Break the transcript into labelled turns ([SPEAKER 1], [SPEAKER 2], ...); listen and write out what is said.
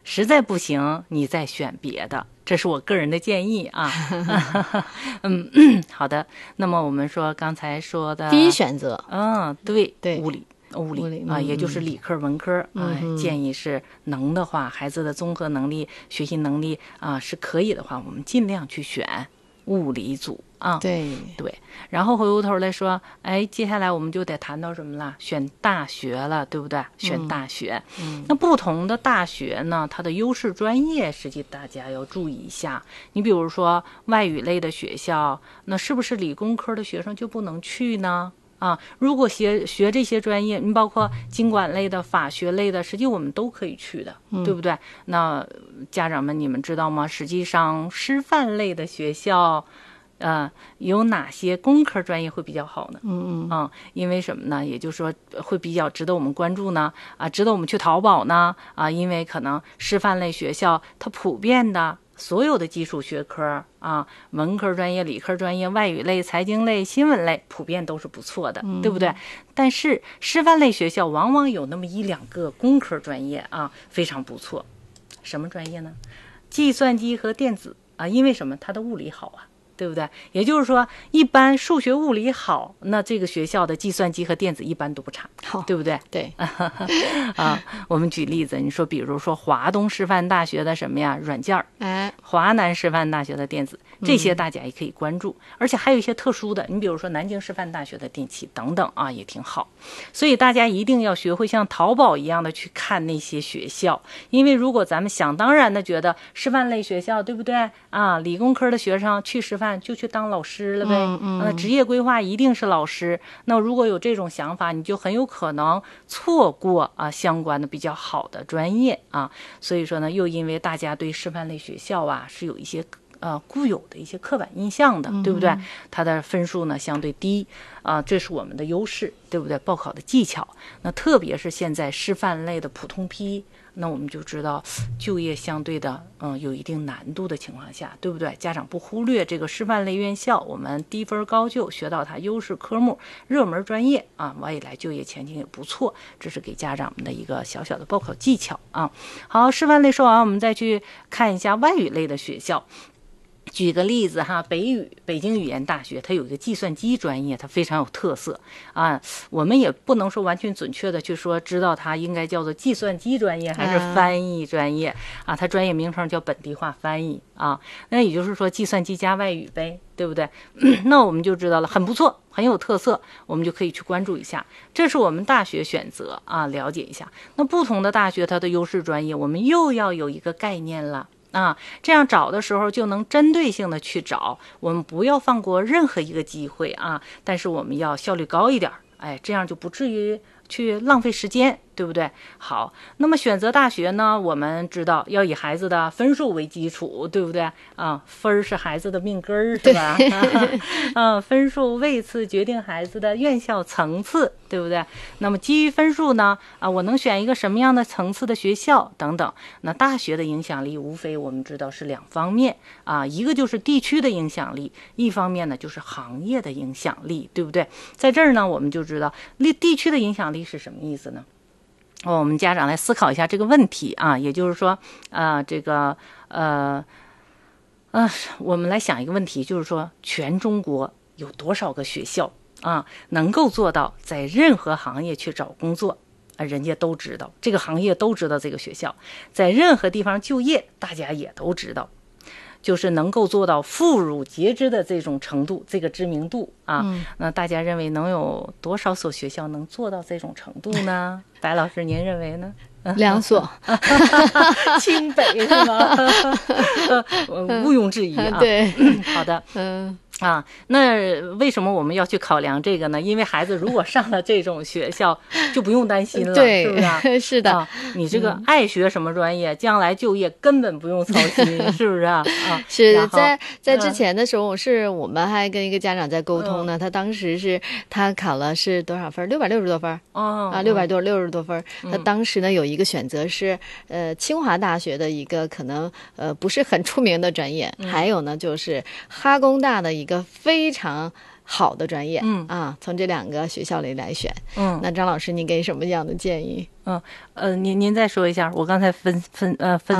[SPEAKER 1] 实在不行你再选别的，这是我个人的建议啊。好的。那么我们说刚才说的
[SPEAKER 2] 第一选择，
[SPEAKER 1] 对，
[SPEAKER 2] 对，
[SPEAKER 1] 物理啊，也就是理科文科啊，建议是能的话，孩子的综合能力、学习能力啊是可以的话，我们尽量去选物理组啊。
[SPEAKER 2] 对。
[SPEAKER 1] 然后回过头来说，接下来我们就得谈到什么了？选大学了，对不对？选大学。那不同的大学呢，它的优势专业，实际大家要注意一下。你比如说外语类的学校，那是不是理工科的学生就不能去呢？如果学这些专业，你包括经管类的、法学类的，实际我们都可以去的，对不对？那家长们，你们知道吗？实际上师范类的学校，有哪些工科专业会比较好呢？因为什么呢？也就是说会比较值得我们关注呢？值得我们去淘宝呢？因为可能师范类学校它普遍的所有的基础学科文科专业、理科专业、外语类、财经类、新闻类，普遍都是不错的，对不对？但是师范类学校往往有那么1-2个工科专业非常不错。什么专业呢？计算机和电子因为什么？它的物理好对不对？也就是说，一般数学物理好，那这个学校的计算机和电子一般都不差，对不对？
[SPEAKER 2] 对。
[SPEAKER 1] 我们举例子，你说，比如说华东师范大学的什么呀，软件华南师范大学的电子，这些大家也可以关注。而且还有一些特殊的，你比如说南京师范大学的电气等等也挺好。所以大家一定要学会像淘宝一样的去看那些学校，因为如果咱们想当然的觉得师范类学校，对不对理工科的学生去师范就去当老师了呗，职业规划一定是老师。那如果有这种想法，你就很有可能错过相关的比较好的专业所以说呢，又因为大家对师范类学校是有一些固有的一些刻板印象的，对不对？它的分数呢相对低这是我们的优势，对不对？报考的技巧，那特别是现在师范类的普通批，那我们就知道就业相对的有一定难度的情况下，对不对？家长不忽略这个师范类院校，我们低分高就，学到它优势科目、热门专业未来就业前景也不错，这是给家长们的一个小小的报考技巧好，师范类说完，我们再去看一下外语类的学校。举个例子北京语言大学它有一个计算机专业，它非常有特色我们也不能说完全准确的去说知道它应该叫做计算机专业还是翻译专业它专业名称叫本地化翻译那也就是说计算机加外语呗，对不对？那我们就知道了，很不错，很有特色，我们就可以去关注一下。这是我们大学选择了解一下。那不同的大学它的优势专业，我们又要有一个概念了这样找的时候就能针对性的去找，我们不要放过任何一个机会但是我们要效率高一点，这样就不至于去浪费时间，对不对？好，那么选择大学呢，我们知道要以孩子的分数为基础，对不对分是孩子的命根儿，是吧分数位次决定孩子的院校层次，对不对？那么基于分数呢我能选一个什么样的层次的学校等等。那大学的影响力无非我们知道是2方面一个就是地区的影响力，一方面呢就是行业的影响力，对不对？在这儿呢，我们就知道地区的影响力是什么意思呢？我们家长来思考一下这个问题也就是说我们来想一个问题，就是说全中国有多少个学校能够做到在任何行业去找工作人家都知道，这个行业都知道这个学校，在任何地方就业大家也都知道，就是能够做到妇孺皆知的这种程度，这个知名度那大家认为能有多少所学校能做到这种程度呢？白老师您认为呢
[SPEAKER 2] 2所
[SPEAKER 1] 清北是吗毋庸置疑
[SPEAKER 2] 对
[SPEAKER 1] 好的那为什么我们要去考量这个呢？因为孩子如果上了这种学校就不用担心了，
[SPEAKER 2] 对，
[SPEAKER 1] 是不是
[SPEAKER 2] 是的
[SPEAKER 1] 你这个爱学什么专业将来就业根本不用操心是不是
[SPEAKER 2] 是在之前的时候我们还跟一个家长在沟通呢他当时是他考了是多少分？660多分60多分他当时呢有一个选择是清华大学的一个可能不是很出名的专业还有呢就是哈工大的一个非常好的专业从这2个学校里来选那张老师你给什么样的建议？
[SPEAKER 1] 您再说一下，我刚才分